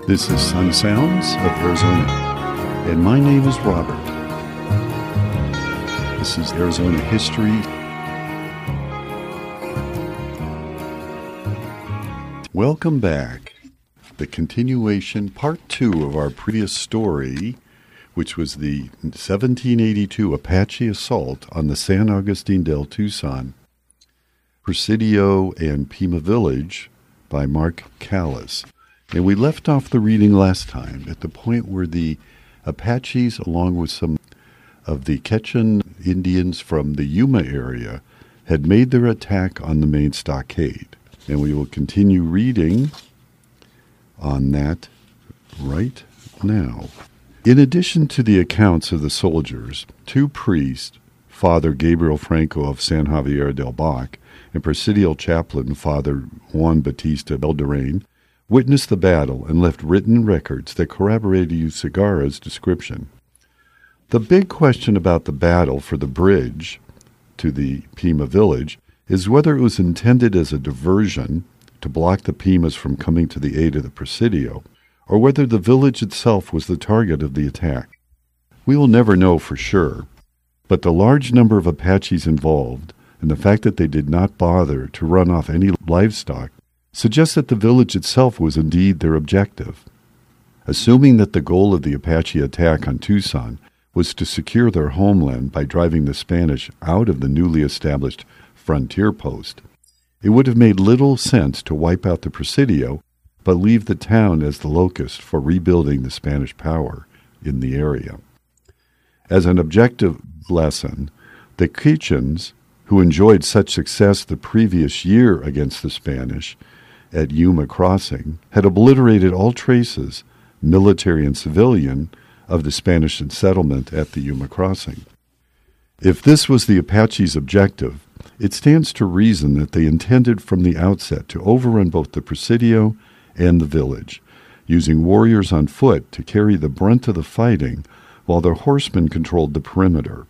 This is Sun Sounds of Arizona, and my name is Robert. This is Arizona History. Welcome back. The continuation, part 2 of our previous story, which was the 1782 Apache assault on the San Agustin del Tucson, Presidio and Pima Village by Mark Callis. And we left off the reading last time at the point where the Apaches, along with some of the Quechan Indians from the Yuma area, had made their attack on the main stockade. And we will continue reading on that right now. In addition to the accounts of the soldiers, 2 priests, Father Gabriel Franco of San Javier del Bac and Presidial Chaplain Father Juan Batista Beldarrain, witnessed the battle and left written records that corroborated Usigara's description. The big question about the battle for the bridge to the Pima village is whether it was intended as a diversion to block the Pimas from coming to the aid of the Presidio, or whether the village itself was the target of the attack. We will never know for sure, but the large number of Apaches involved and the fact that they did not bother to run off any livestock suggests that the village itself was indeed their objective. Assuming that the goal of the Apache attack on Tucson was to secure their homeland by driving the Spanish out of the newly established frontier post, it would have made little sense to wipe out the Presidio, but leave the town as the locus for rebuilding the Spanish power in the area. As an objective lesson, the Quechans, who enjoyed such success the previous year against the Spanish at Yuma Crossing, had obliterated all traces, military and civilian, of the Spanish settlement at the Yuma Crossing. If this was the Apaches' objective, it stands to reason that they intended from the outset to overrun both the Presidio and the village, using warriors on foot to carry the brunt of the fighting while their horsemen controlled the perimeter.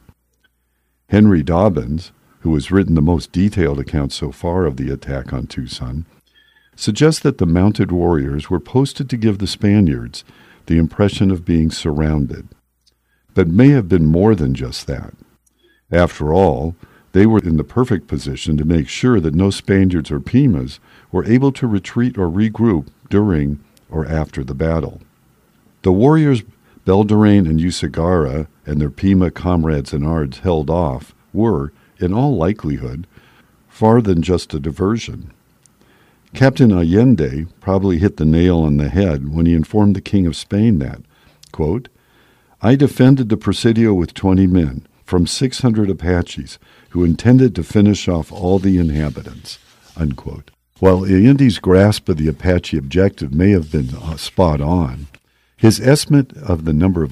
Henry Dobbins, who has written the most detailed account so far of the attack on Tucson, suggests that the mounted warriors were posted to give the Spaniards the impression of being surrounded, but may have been more than just that. After all, they were in the perfect position to make sure that no Spaniards or Pimas were able to retreat or regroup during or after the battle. The warriors Beldarrain and Usigara and their Pima comrades in arms held off were, in all likelihood, far than just a diversion. Captain Allende probably hit the nail on the head when he informed the King of Spain that, quote, "I defended the Presidio with 20 men from 600 Apaches who intended to finish off all the inhabitants," unquote. While Allende's grasp of the Apache objective may have been spot on, his estimate of the number of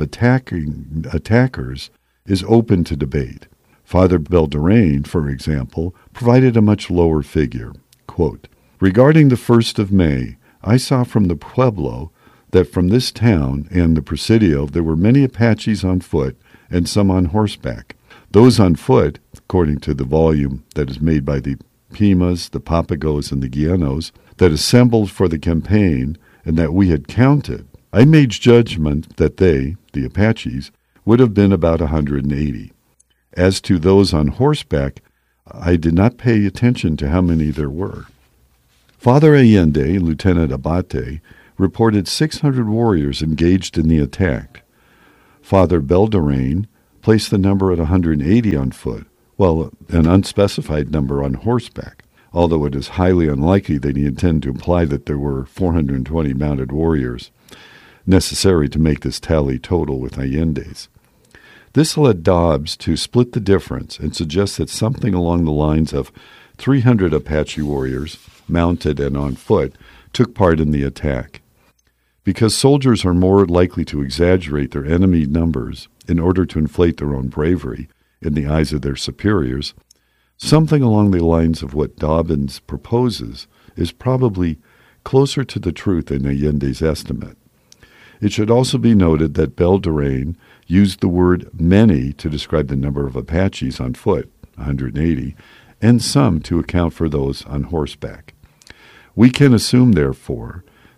attackers is open to debate. Father Beldarrain, for example, provided a much lower figure. Quote, "Regarding the 1st of May, I saw from the Pueblo that from this town and the Presidio there were many Apaches on foot and some on horseback. Those on foot, according to the volume that is made by the Pimas, the Papagos, and the Guianos, that assembled for the campaign and that we had counted, I made judgment that they, the Apaches, would have been about 180. As to those on horseback, I did not pay attention to how many there were." Father Allende, Lieutenant Abate, reported 600 warriors engaged in the attack. Father Beldarrain placed the number at 180 on foot, while an unspecified number on horseback, although it is highly unlikely that he intended to imply that there were 420 mounted warriors necessary to make this tally total with Allende's. This led Dobbs to split the difference and suggest that something along the lines of 300 Apache warriors, mounted and on foot, took part in the attack. Because soldiers are more likely to exaggerate their enemy numbers in order to inflate their own bravery in the eyes of their superiors, something along the lines of what Dobbins proposes is probably closer to the truth than Allende's estimate. It should also be noted that Beldarrain used the word many to describe the number of Apaches on foot, 180, and some to account for those on horseback. We can assume, therefore,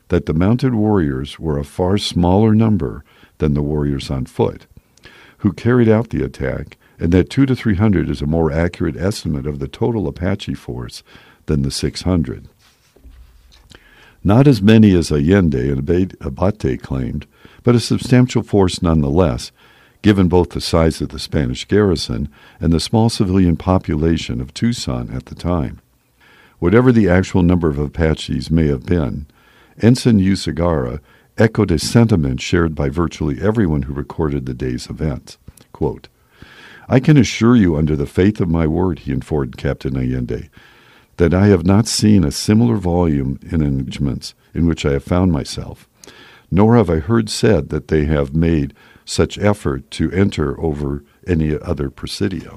that the mounted warriors were a far smaller number than the warriors on foot, who carried out the attack, and that 200 to 300 is a more accurate estimate of the total Apache force than the 600. Not as many as Allende and Abate claimed, but a substantial force nonetheless, given both the size of the Spanish garrison and the small civilian population of Tucson at the time. Whatever the actual number of Apaches may have been, Ensign Usigara echoed a sentiment shared by virtually everyone who recorded the day's events. Quote, "I can assure you under the faith of my word," he informed Captain Allende, "that I have not seen a similar volume in engagements in which I have found myself, nor have I heard said that they have made such effort to enter over any other presidio."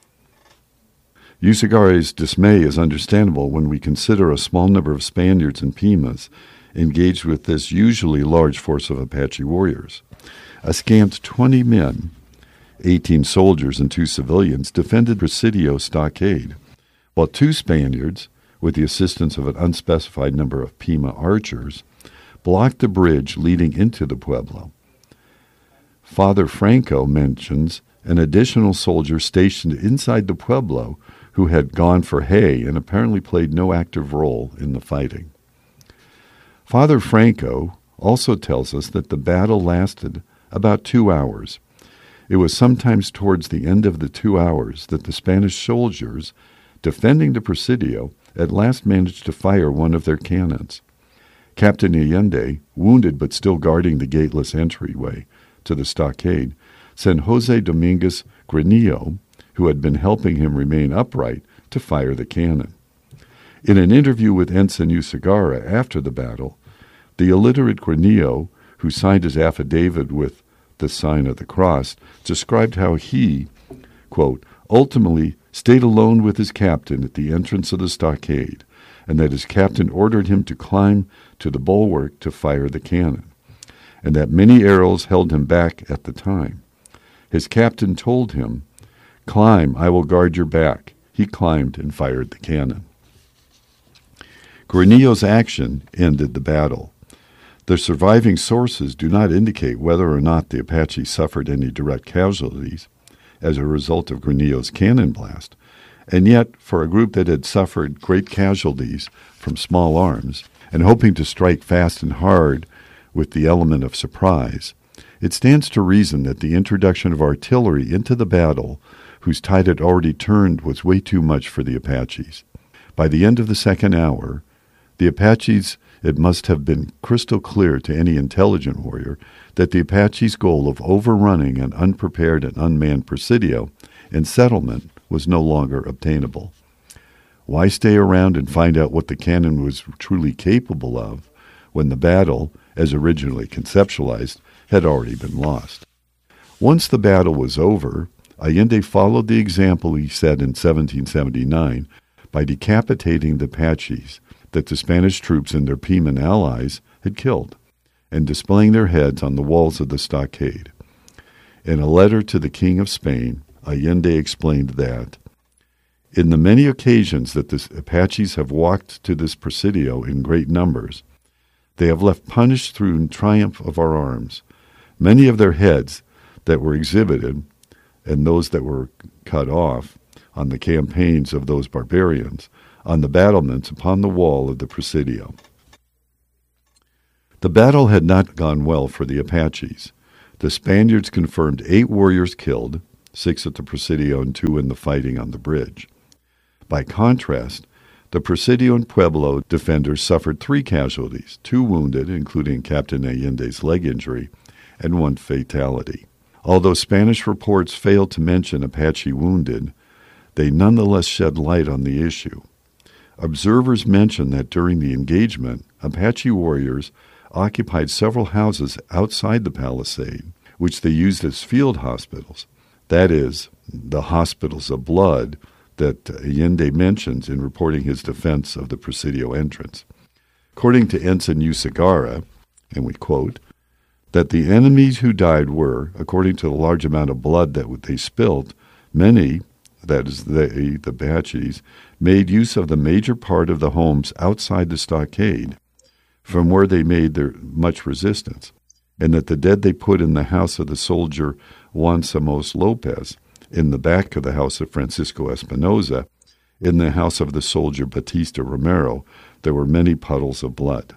Usigara's dismay is understandable when we consider a small number of Spaniards and Pimas engaged with this usually large force of Apache warriors. A scant 20 men, 18 soldiers and 2 civilians, defended Presidio stockade, while 2 Spaniards, with the assistance of an unspecified number of Pima archers, blocked the bridge leading into the pueblo. Father Franco mentions an additional soldier stationed inside the pueblo who had gone for hay and apparently played no active role in the fighting. Father Franco also tells us that the battle lasted about 2 hours. It was sometimes towards the end of the 2 hours that the Spanish soldiers defending the Presidio at last managed to fire one of their cannons. Captain Allende, wounded but still guarding the gateless entryway to the stockade, sent Jose Dominguez Granillo, who had been helping him remain upright, to fire the cannon. In an interview with Ensign Usigara after the battle, the illiterate Granillo, who signed his affidavit with the sign of the cross, described how he, quote, ultimately stayed alone with his captain at the entrance of the stockade, and that his captain ordered him to climb to the bulwark to fire the cannon, and that many arrows held him back at the time. His captain told him, "Climb, I will guard your back." He climbed and fired the cannon. Granillo's action ended the battle. The surviving sources do not indicate whether or not the Apaches suffered any direct casualties as a result of Granillo's cannon blast, and yet for a group that had suffered great casualties from small arms and hoping to strike fast and hard with the element of surprise, it stands to reason that the introduction of artillery into the battle, whose tide had already turned, was way too much for the Apaches. By the end of the second hour, the Apaches, it must have been crystal clear to any intelligent warrior that the Apaches' goal of overrunning an unprepared and unmanned Presidio and settlement was no longer obtainable. Why stay around and find out what the cannon was truly capable of when the battle, as originally conceptualized, had already been lost? Once the battle was over, Allende followed the example he set in 1779 by decapitating the Apaches that the Spanish troops and their Piman allies had killed, and displaying their heads on the walls of the stockade. In a letter to the King of Spain, Allende explained that, "In the many occasions that the Apaches have walked to this Presidio in great numbers, they have left punished through triumph of our arms many of their heads that were exhibited, and those that were cut off on the campaigns of those barbarians, on the battlements upon the wall of the Presidio." The battle had not gone well for the Apaches. The Spaniards confirmed 8 warriors killed, 6 at the Presidio and 2 in the fighting on the bridge. By contrast, the Presidio and Pueblo defenders suffered 3 casualties, 2 wounded, including Captain Allende's leg injury, and 1 fatality. Although Spanish reports failed to mention Apache wounded, they nonetheless shed light on the issue. Observers mention that during the engagement, Apache warriors occupied several houses outside the palisade, which they used as field hospitals, that is, the hospitals of blood that Allende mentions in reporting his defense of the Presidio entrance. According to Ensign Usigara, and we quote, that the enemies who died were, according to the large amount of blood that they spilt, many, that is, the Apaches, made use of the major part of the homes outside the stockade, from where they made their much resistance, and that the dead they put in the house of the soldier Juan Samos Lopez, in the back of the house of Francisco Espinoza, in the house of the soldier Batista Romero, there were many puddles of blood.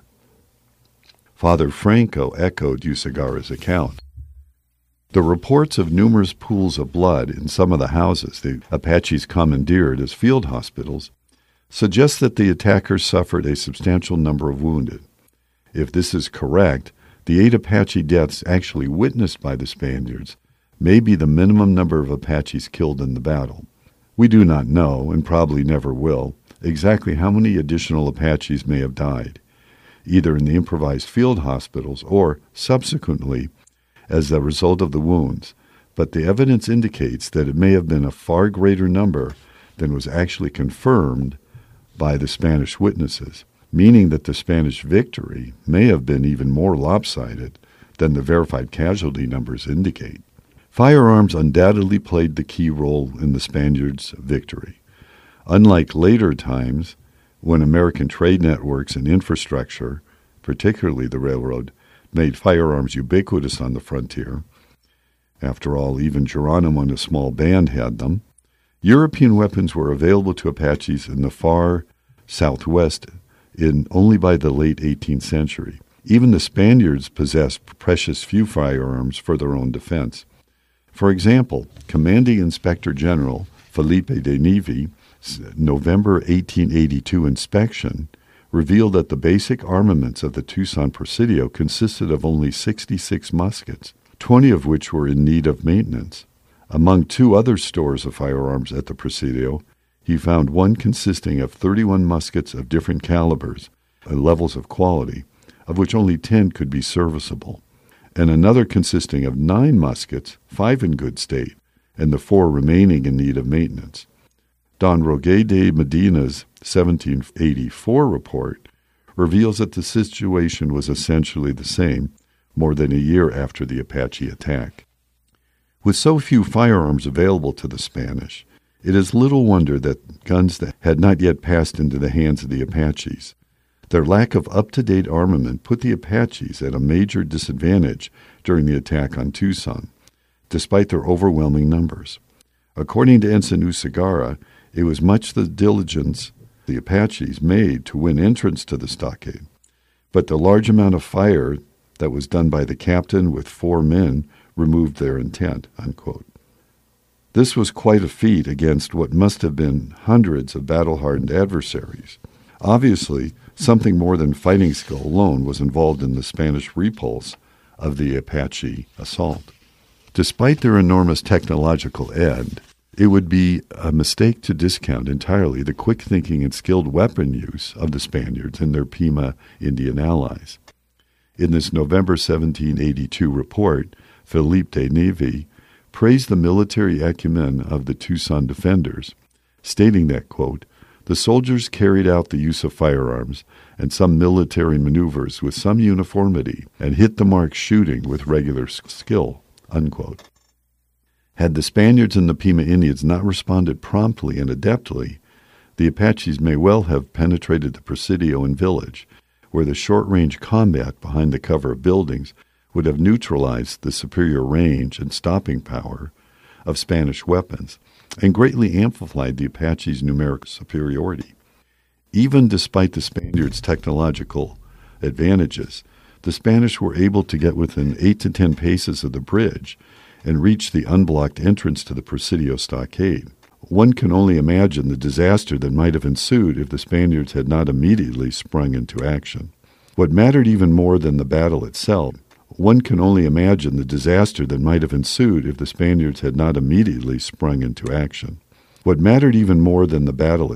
Father Franco echoed Ucegara's account. The reports of numerous pools of blood in some of the houses the Apaches commandeered as field hospitals suggest that the attackers suffered a substantial number of wounded. If this is correct, the 8 Apache deaths actually witnessed by the Spaniards may be the minimum number of Apaches killed in the battle. We do not know, and probably never will, exactly how many additional Apaches may have died, either in the improvised field hospitals or, subsequently, as a result of the wounds, but the evidence indicates that it may have been a far greater number than was actually confirmed by the Spanish witnesses, meaning that the Spanish victory may have been even more lopsided than the verified casualty numbers indicate. Firearms undoubtedly played the key role in the Spaniards' victory. Unlike later times, when American trade networks and infrastructure, particularly the railroad, made firearms ubiquitous on the frontier, after all, even Geronimo and a small band had them, European weapons were available to Apaches in the far southwest only by the late 18th century. Even the Spaniards possessed precious few firearms for their own defense. For example, Commanding Inspector General Felipe de Neve November 1882 inspection revealed that the basic armaments of the Tucson Presidio consisted of only 66 muskets, 20 of which were in need of maintenance. Among 2 other stores of firearms at the Presidio, he found one consisting of 31 muskets of different calibers and levels of quality, of which only 10 could be serviceable, and another consisting of 9 muskets, 5 in good state, and the 4 remaining in need of maintenance. Don Roque de Medina's 1784 report reveals that the situation was essentially the same more than a year after the Apache attack. With so few firearms available to the Spanish, it is little wonder that guns that had not yet passed into the hands of the Apaches. Their lack of up-to-date armament put the Apaches at a major disadvantage during the attack on Tucson, despite their overwhelming numbers. According to Ensign Ucegara, it was much the diligence the Apaches made to win entrance to the stockade, but the large amount of fire that was done by the captain with 4 men removed their intent, unquote. This was quite a feat against what must have been hundreds of battle-hardened adversaries. Obviously, something more than fighting skill alone was involved in the Spanish repulse of the Apache assault. Despite their enormous technological edge, it would be a mistake to discount entirely the quick thinking and skilled weapon use of the Spaniards and their Pima Indian allies. In this November 1782 report, Felipe de Neve praised the military acumen of the Tucson defenders, stating that, quote, the soldiers carried out the use of firearms and some military maneuvers with some uniformity and hit the mark shooting with regular skill, unquote. Had the Spaniards and the Pima Indians not responded promptly and adeptly, the Apaches may well have penetrated the Presidio and village, where the short-range combat behind the cover of buildings would have neutralized the superior range and stopping power of Spanish weapons and greatly amplified the Apaches' numeric superiority. Even despite the Spaniards' technological advantages, the Spanish were able to get within 8 to 10 paces of the bridge and reach the unblocked entrance to the Presidio stockade. One can only imagine the disaster that might have ensued if the Spaniards had not immediately sprung into action. What mattered even more than the battle itself, one can only imagine the disaster that might have ensued if the Spaniards had not immediately sprung into action. What mattered even more than the battle